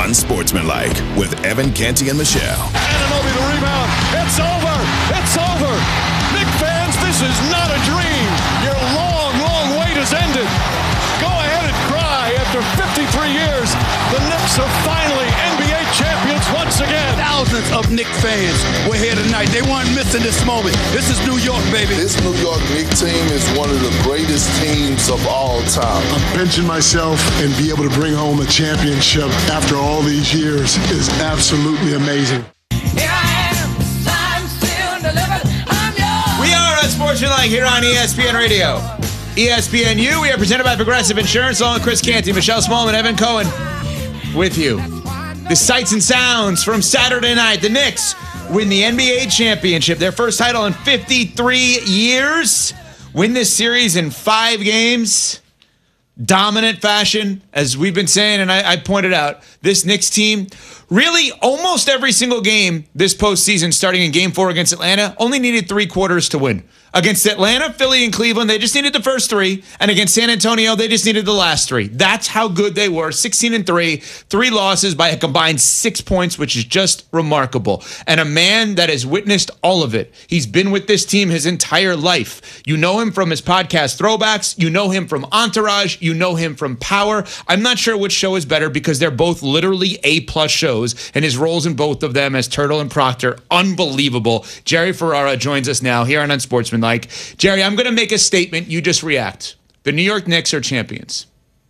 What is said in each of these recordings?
Unsportsmanlike with Evan Canty and Michelle. Anunoby the rebound. It's over. It's over. Knicks fans, this is not a dream. Your long, long wait has ended. Go ahead and cry. After 53 years, the Knicks are finally NBA champions once again. Thousands of Knicks fans were here tonight. They weren't missing this moment. This is New York, baby. This New York Knicks team is one of the greatest teams of all time. I'm pinching myself, and be able to bring home a championship after all these years is absolutely amazing. Here I am, I'm still delivered. I'm yours. We are Unsportsmanlike here on ESPN Radio. ESPNU, we are presented by Progressive Insurance, along with Chris Canty, Michelle Smallman, Evan Cohen, with you. The sights and sounds from Saturday night. The Knicks win the NBA championship, their first title in 53 years. Win this series in 5 games. Dominant fashion, as we've been saying, and I pointed out, this Knicks team, really almost every single game this postseason, starting in Game 4 against Atlanta, only needed 3 quarters to win. Against Atlanta, Philly, and Cleveland, they just needed the first 3. And against San Antonio, they just needed the last 3. That's how good they were. 16-3, 3 losses by a combined 6 points, which is just remarkable. And a man that has witnessed all of it. He's been with this team his entire life. You know him from his podcast Throwbacks. You know him from Entourage. You know him from Power. I'm not sure which show is better because they're both literally A+ shows. And his roles in both of them as Turtle and Proctor, unbelievable. Jerry Ferrara joins us now here on Unsportsmanlike. Jerry, I'm going to make a statement. You just react. The New York Knicks are champions.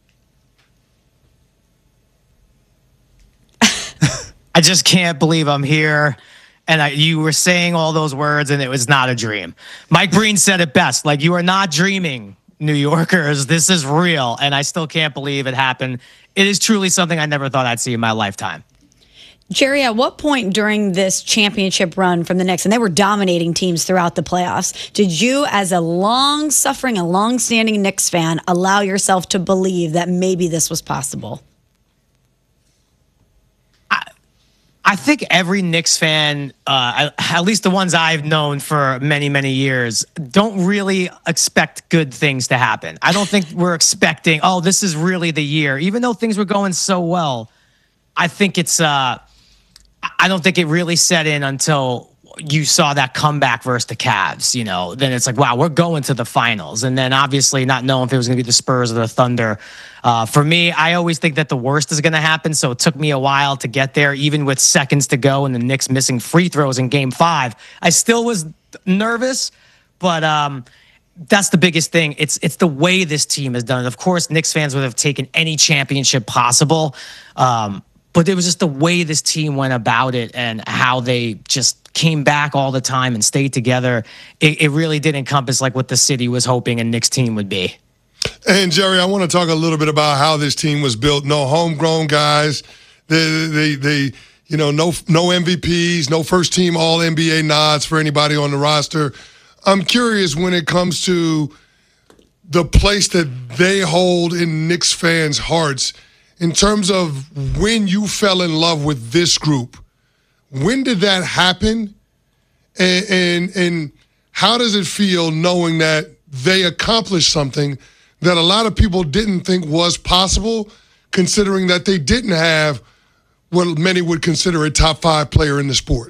I just can't believe I'm here. And you were saying all those words, and it was not a dream. Mike Breen said it best. Like, you are not dreaming, New Yorkers. This is real. And I still can't believe it happened. It is truly something I never thought I'd see in my lifetime. Jerry, at what point during this championship run from the Knicks, and they were dominating teams throughout the playoffs, did you, as a long-suffering and long-standing Knicks fan, allow yourself to believe that maybe this was possible? I think every Knicks fan, at least the ones I've known for many, many years, don't really expect good things to happen. I don't think we're expecting, oh, this is really the year. Even though things were going so well, I think it's I don't think it really set in until you saw that comeback versus the Cavs. You know, then it's like, wow, we're going to the finals. And then obviously not knowing if it was going to be the Spurs or the Thunder. For me, I always think that the worst is going to happen. So it took me a while to get there, even with seconds to go and the Knicks missing free throws in Game 5. I still was nervous, but that's the biggest thing. It's the way this team has done it. Of course, Knicks fans would have taken any championship possible. But it was just the way this team went about it and how they just came back all the time and stayed together. It really did encompass like what the city was hoping a Knicks team would be. And Jerry, I want to talk a little bit about how this team was built. No homegrown guys. They no MVPs, no first team All NBA nods for anybody on the roster. I'm curious when it comes to the place that they hold in Knicks fans' hearts. In terms of when you fell in love with this group, when did that happen? And how does it feel knowing that they accomplished something that a lot of people didn't think was possible, considering that they didn't have what many would consider a top 5 player in the sport?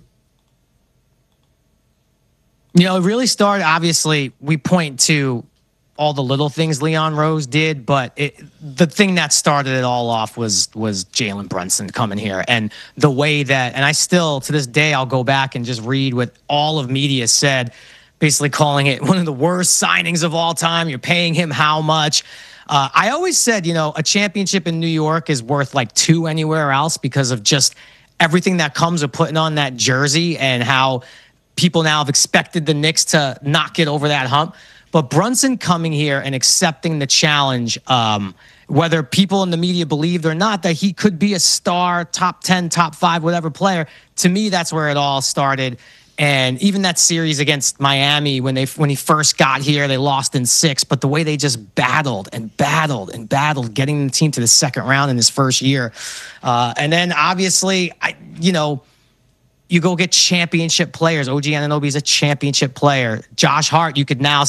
You know, it really started, obviously, we point to all the little things Leon Rose did, but the thing that started it all off was Jalen Brunson coming here. And the way that, and I still, to this day, I'll go back and just read what all of media said, basically calling it one of the worst signings of all time. You're paying him how much? I always said, a championship in New York is worth like 2 anywhere else because of just everything that comes with putting on that jersey and how people now have expected the Knicks to not get over that hump. But Brunson coming here and accepting the challenge, whether people in the media believed or not that he could be a star, top 10, top 5, whatever player, to me, that's where it all started. And even that series against Miami, when he first got here, they lost in 6. But the way they just battled and battled and battled, getting the team to the second round in his first year. And then obviously, you go get championship players. OG Anunoby is a championship player. Josh Hart, you could now